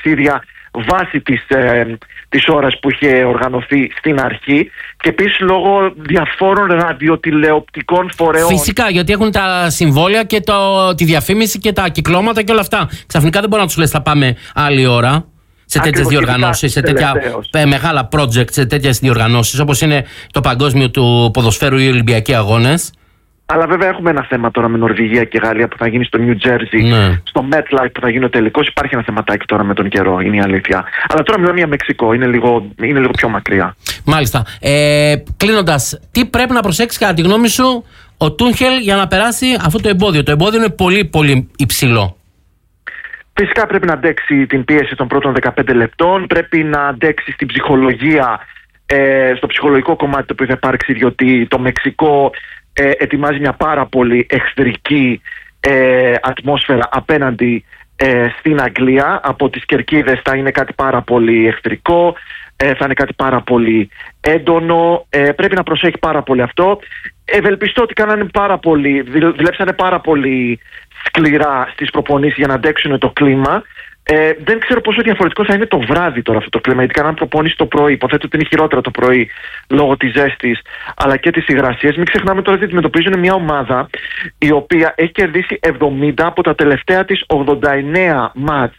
ταξίδια βάσει της ώρας που είχε οργανωθεί στην αρχή, και επίσης λόγω διαφόρων ραδιοτηλεοπτικών φορεών. Φυσικά, γιατί έχουν τα συμβόλαια και τη διαφήμιση και τα κυκλώματα και όλα αυτά. Ξαφνικά δεν μπορεί να τους λες θα πάμε άλλη ώρα σε τέτοιες διοργανώσεις, σε τέτοια μεγάλα project, σε τέτοιες διοργανώσεις όπως είναι το παγκόσμιο του ποδοσφαίρου ή οι Ολυμπιακοί Αγώνες. Αλλά βέβαια έχουμε ένα θέμα τώρα με Νορβηγία και Γαλλία που θα γίνει στο New Jersey, ναι. Στο MetLife που θα γίνει ο τελικός. Υπάρχει ένα θεματάκι τώρα με τον καιρό, είναι η αλήθεια. Αλλά τώρα μιλάμε για Μεξικό, είναι λίγο πιο μακριά. Μάλιστα. Κλείνοντας, τι πρέπει να προσέξει κατά τη γνώμη σου ο Τούχελ για να περάσει αυτό το εμπόδιο? Το εμπόδιο είναι πολύ πολύ υψηλό. Φυσικά πρέπει να αντέξει την πίεση των πρώτων 15 λεπτών, πρέπει να αντέξει στην ψυχολογία, στο ψυχολογικό κομμάτι που θα υπάρξει, διότι το Μεξικό ετοιμάζει μια πάρα πολύ εχθρική ατμόσφαιρα απέναντι στην Αγγλία. Από τις κερκίδες θα είναι κάτι πάρα πολύ εχθρικό, θα είναι κάτι πάρα πολύ έντονο, πρέπει να προσέχει πάρα πολύ αυτό. Ευελπιστώ ότι δουλέψανε πάρα πολύ σκληρά στις προπονήσεις για να αντέξουν το κλίμα. Δεν ξέρω πόσο διαφορετικό θα είναι το βράδυ τώρα αυτό το κλίμα, γιατί κάναν προπόνηση το πρωί. Υποθέτω ότι είναι χειρότερα το πρωί λόγω της ζέστης αλλά και της υγρασίας. Μην ξεχνάμε τώρα ότι αντιμετωπίζουν μια ομάδα η οποία έχει κερδίσει 70 από τα τελευταία της 89 μάτς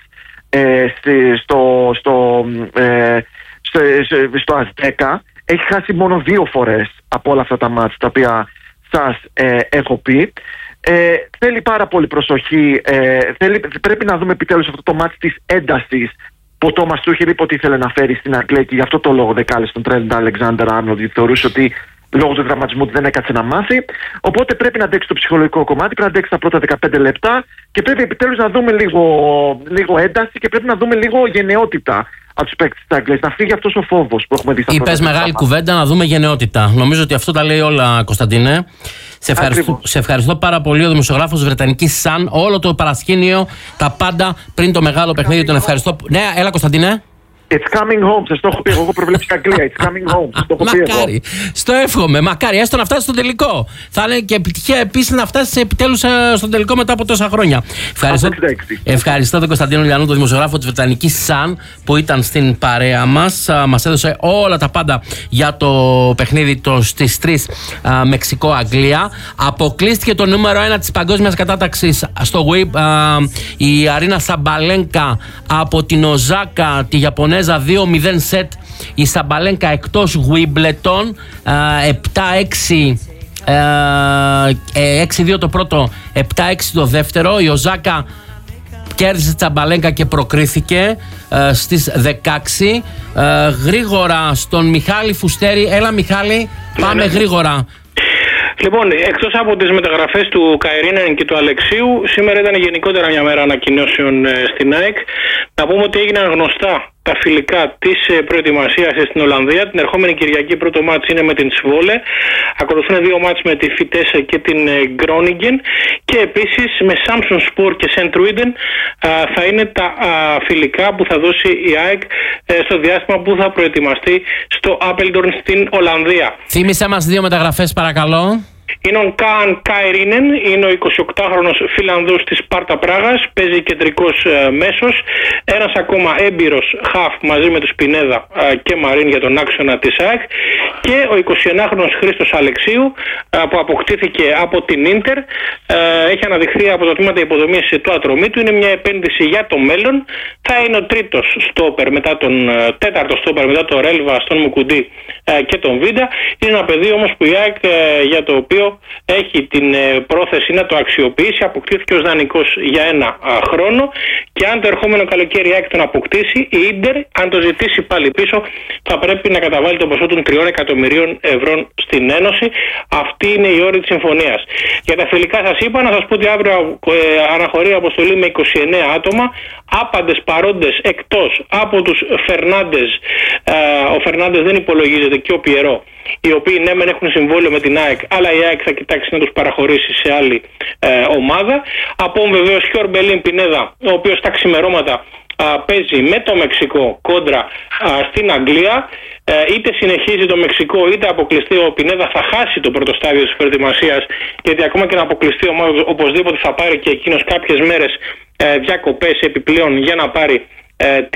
στο Αζτέκα. Έχει χάσει μόνο 2 φορές από όλα αυτά τα μάτς τα οποία σας έχω πει. Θέλει πάρα πολύ προσοχή. Πρέπει να δούμε επιτέλους αυτό το μάτι της έντασης που ο Τόμας Τούχελ είπε ότι ήθελε να φέρει στην Αγγλία, και γι' αυτό το λόγο δεκάλεσε τον Τρέντ Αλεξάντερ-Άρνολντ, γιατί θεωρούσε ότι λόγω του τραυματισμού του δεν έκατσε να μάθει. Οπότε πρέπει να αντέξει το ψυχολογικό κομμάτι, πρέπει να αντέξει τα πρώτα 15 λεπτά και πρέπει επιτέλους να δούμε λίγο ένταση και πρέπει να δούμε λίγο γενναιότητα από τους παίκτες της Αγγλίας. Να φύγει αυτός ο φόβος που έχουμε δει στα πρώτα. Είπες μεγάλη κουβέντα, να δούμε γενναιότητα. Νομίζω ότι αυτό τα λέει όλα, Κωνσταντίνε. Σε ευχαριστώ πάρα πολύ. Ο δημοσιογράφος Βρετανικής Sun, όλο το παρασκήνιο, τα πάντα πριν το μεγάλο παιχνίδι. Τον ευχαριστώ. Ναι, έλα Κωνσταντίνε. It's coming home, σας το έχω πει. Εγώ προβλέψει Αγγλία. It's coming home. Σας το έχω πει. Μακάρι. Στο εύχομαι. Μακάρι. Έστω να φτάσει στο τελικό. Θα είναι και επιτυχία επίσης να φτάσει επιτέλους στον τελικό μετά από τόσα χρόνια. Ευχαριστώ τον Κωνσταντίνο Λιανού, τον δημοσιογράφο της Βρετανικής Sun, που ήταν στην παρέα μας. Μας έδωσε όλα τα πάντα για το παιχνίδι στις 3 Μεξικό-Αγγλία. Αποκλείστηκε το νούμερο 1 της παγκόσμιας κατάταξης στο WIB, η Αρίνα Σαμπαλένκα από την Οζάκα, τη Ιαπωνέζα. 2-0 σετ η Σαμπαλένκα εκτός Wimbledon, 7-6 6-2 το πρώτο, 7-6 το δεύτερο. Η Οζάκα κέρδισε τη Σαμπαλένκα και προκρίθηκε στις 16. Γρήγορα στον Μιχάλη Φουστέρη. Έλα Μιχάλη, πάμε γρήγορα. Λοιπόν, εκτός από τις μεταγραφές του Καϊρίνεν και του Αλεξίου, σήμερα ήταν γενικότερα μια μέρα ανακοινώσεων στην ΑΕΚ. Να πούμε ότι έγιναν γνωστά τα φιλικά της προετοιμασίας στην Ολλανδία. Την ερχόμενη Κυριακή πρώτο μάτς είναι με την Σβόλε. Ακολουθούν 2 μάτς με τη Φιτέσε και την Γκρόνιγκεν. Και επίσης με Σάμσον Σπορ και Σεντ Ρούιντεν θα είναι τα φιλικά που θα δώσει η ΑΕΚ στο διάστημα που θα προετοιμαστεί στο Άπελντορν στην Ολλανδία. Θύμισε μας 2 μεταγραφές παρακαλώ. Είναι ο Καν Καϊρίνεν, είναι ο 28χρονος Φιλανδός της Σπάρτα Πράγας, παίζει κεντρικός μέσος. Ένας ακόμα έμπειρος χαφ μαζί με τους Πινέδα και Μαρίν για τον άξονα της ΑΕΚ. Και ο 21χρονος Χρήστος Αλεξίου που αποκτήθηκε από την Ίντερ, έχει αναδειχθεί από το τμήματα υποδομής του Ατρωμίτου, είναι μια επένδυση για το μέλλον. Θα είναι ο τρίτος στόπερ μετά τον τέταρτο στόπερ μετά τον Ρέλβα, στον Μουκουντή και τον Βίντα. Είναι ένα παιδί όμως που η ΑΕΚ για το οποίο έχει την πρόθεση να το αξιοποιήσει. Αποκτήθηκε ως δανεικός για 1 χρόνο και αν το ερχόμενο καλοκαίρι η ΑΕΚ τον αποκτήσει, η Ίντερ, αν το ζητήσει πάλι πίσω, θα πρέπει να καταβάλει το ποσό των 3 εκατομμυρίων ευρώ στην Ένωση. Αυτή είναι η όρη της συμφωνίας. Για τα φιλικά σας είπα, να σας πω ότι αύριο αναχωρεί αποστολή με 29 άτομα, άπαντες παρόντες εκτός από τους Φερνάντες. Ο Φερνάντες δεν υπολογίζεται και ο Πιερό, οι οποίοι ναι μεν έχουν συμβόλαιο με την ΑΕΚ, αλλά η ΑΕΚ θα κοιτάξει να τους παραχωρήσει σε άλλη ομάδα. Από βεβαίως και ο Ορμπελίν Πινέδα, ο οποίος τα ξημερώματα παίζει με το Μεξικό κόντρα στην Αγγλία. Είτε συνεχίζει το Μεξικό είτε αποκλειστεί ο Πινέδα, θα χάσει το πρώτο στάδιο της προετοιμασίας, γιατί ακόμα και να αποκλειστεί ο ομάδα οπωσδήποτε θα πάρει και εκείνος κάποιες μέρες διακοπές επιπλέον για να πάρει